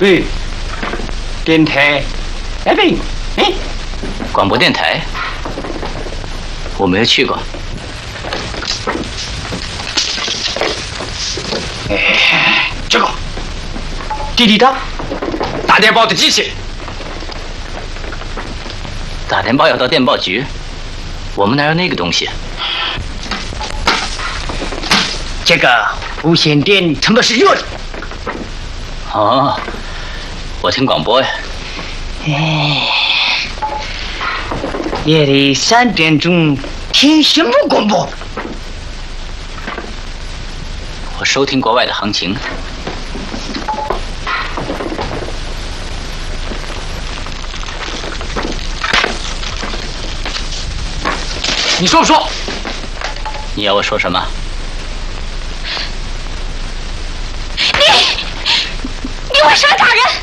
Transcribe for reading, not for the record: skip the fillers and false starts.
喂，电台，哎对，哎， 广播电台，我没有去过。 哎，这个，滴滴答，打电报的机器。 打电报要到电报局，我们哪有那个东西？ 这个无线电他妈是热的。 哦，我听广播呀。 哎，夜里3点钟听什么广播？ 我收听国外的行情。 你说不说？ 你要我说什么？ 你为什么打人？